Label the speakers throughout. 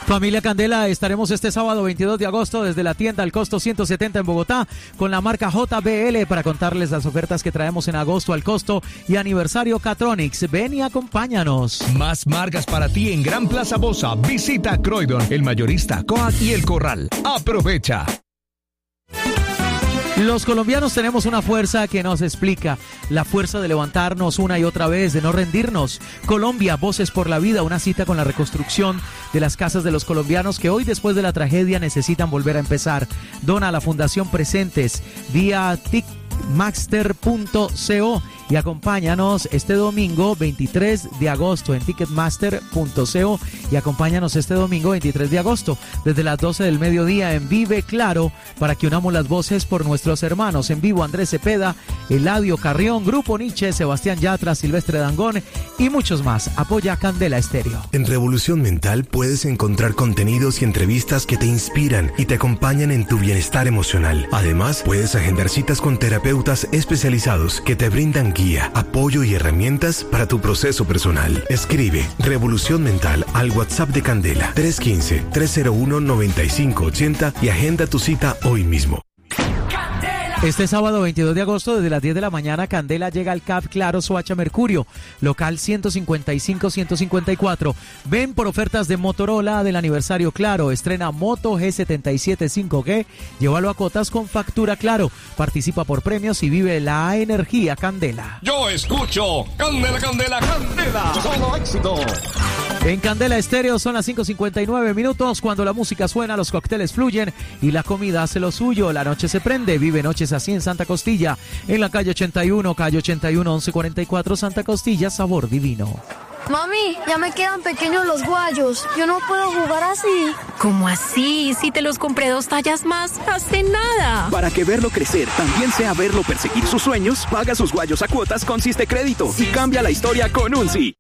Speaker 1: Familia Candela, estaremos este sábado 22 de agosto desde la tienda Al Costo 170 en Bogotá con la marca JBL para contarles las ofertas que traemos en agosto al costo y aniversario Catronics. Ven y acompáñanos.
Speaker 2: Más marcas para ti en Gran Plaza Bosa. Visita Croydon, El Mayorista, Coag y El Corral. Aprovecha.
Speaker 1: Los colombianos tenemos una fuerza que nos explica, la fuerza de levantarnos una y otra vez, de no rendirnos. Colombia, Voces por la Vida, una cita con la reconstrucción de las casas de los colombianos que hoy después de la tragedia necesitan volver a empezar. Dona a la Fundación Presentes vía ticketmaster.co y acompáñanos este domingo 23 de agosto en ticketmaster.co y acompáñanos este domingo 23 de agosto desde las 12 del mediodía en Vive Claro para que unamos las voces por nuestros hermanos. En vivo Andrés Cepeda, Eladio Carrión, Grupo Nietzsche, Sebastián Yatra, Silvestre Dangond y muchos más. Apoya Candela Estéreo.
Speaker 3: En Revolución Mental puedes encontrar contenidos y entrevistas que te inspiran y te acompañan en tu bienestar emocional. Además, puedes agendar citas con terapeutas especializados que te brindan guía, apoyo y herramientas para tu proceso personal. Escribe Revolución Mental al WhatsApp de Candela 315-301-9580 y agenda tu cita hoy mismo.
Speaker 1: Este sábado 22 de agosto desde las 10 de la mañana Candela llega al CAF Claro Soacha Mercurio, local 155-154. Ven por ofertas de Motorola del aniversario Claro. Estrena Moto G77 5G. Llévalo a cuotas con factura Claro. Participa por premios y vive la energía Candela.
Speaker 2: Yo escucho Candela, Candela, Candela. Solo éxito.
Speaker 1: En Candela Estéreo son las 5:59. Cuando la música suena, los cócteles fluyen y la comida hace lo suyo. La noche se prende. Vive noches así en Santa Costilla, en la calle 81, 1144, Santa Costilla, sabor divino.
Speaker 4: Mami, ya me quedan pequeños los guayos. Yo no puedo jugar así.
Speaker 5: ¿Cómo así? Si te los compré 2 tallas más hace nada.
Speaker 6: Para que verlo crecer también sea verlo perseguir sus sueños, paga sus guayos a cuotas con Siste Crédito y cambia la historia con un sí.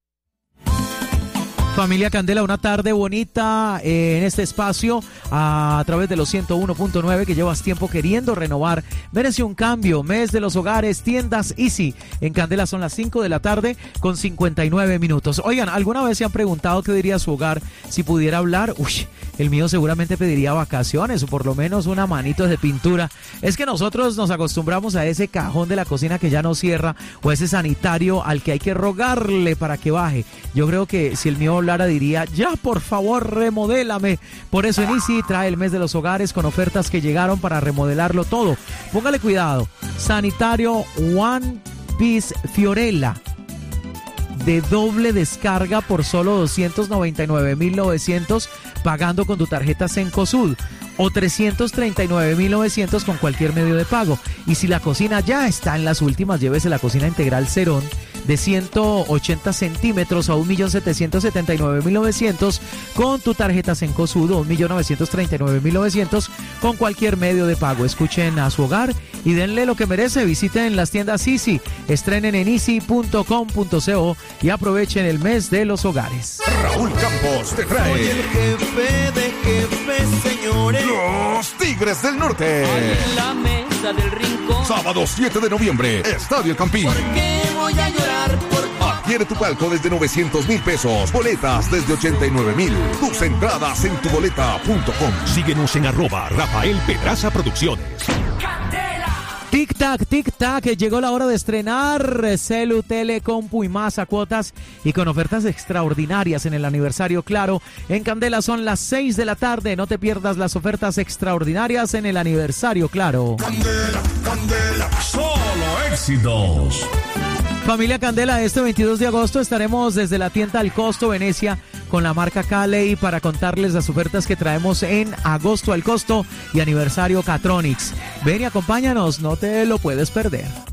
Speaker 1: Familia Candela, una tarde bonita en este espacio a través de los 101.9 que llevas tiempo queriendo renovar. Merece un cambio. Mes de los hogares, tiendas Easy. En Candela son las 5 de la tarde con 59 minutos. Oigan, ¿alguna vez se han preguntado qué diría su hogar si pudiera hablar? Uy, el mío seguramente pediría vacaciones o por lo menos una manito de pintura. Es que nosotros nos acostumbramos a ese cajón de la cocina que ya no cierra o ese sanitario al que hay que rogarle para que baje. Yo creo que si el mío hablara diría, ya por favor remodélame. Por eso en Easy trae el mes de los hogares con ofertas que llegaron para remodelarlo todo. Póngale cuidado. Sanitario One Piece Fiorella de doble descarga por solo 299.900 pagando con tu tarjeta Cencosud o 339.900 con cualquier medio de pago. Y si la cocina ya está en las últimas, llévese la cocina integral Cerón de 180 centímetros a 1.779.900 con tu tarjeta Cencosud o 1.939.900 con cualquier medio de pago. Escuchen a su hogar y denle lo que merece. Visiten las tiendas Easy, estrenen en easy.com.co y aprovechen el mes de los hogares.
Speaker 7: Raúl Campos te trae
Speaker 8: Soy el jefe de jefes, señores.
Speaker 7: Los Tigres del Norte.
Speaker 8: En la mesa del rincón.
Speaker 7: Sábado 7 de noviembre, Estadio El Campín.
Speaker 8: ¿Por qué voy a llorar?
Speaker 7: Adquiere tu palco desde 900.000 pesos. Boletas desde 89.000. Tus entradas en tuboleta.com.
Speaker 2: Síguenos en @Rafael Pedraza Producciones.
Speaker 1: Tic tac, llegó la hora de estrenar Celu, Tele, Compu y más a cuotas y con ofertas extraordinarias en el aniversario Claro. En Candela son las 6 de la tarde, no te pierdas las ofertas extraordinarias en el aniversario Claro.
Speaker 7: Candela, Candela,
Speaker 2: Solo éxitos.
Speaker 1: Familia Candela, este 22 de agosto estaremos desde la tienda Al Costo, Venecia, con la marca Calley para contarles las ofertas que traemos en agosto al costo y aniversario Catronics. Ven y acompáñanos, no te lo puedes perder.